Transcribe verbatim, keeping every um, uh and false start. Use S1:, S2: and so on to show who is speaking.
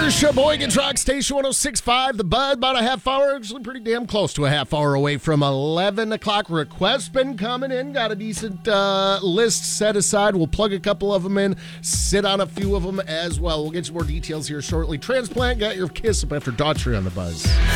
S1: Sheboygan Rock Station one oh six point five. The Bud, about a half hour, actually pretty damn close to a half hour away from eleven o'clock. Requests been coming in. Got a decent uh, list set aside. We'll plug a couple of them in, sit on a few of them as well. We'll get you more details here shortly. Transplant got your kiss up after Daughtry on the Buzz.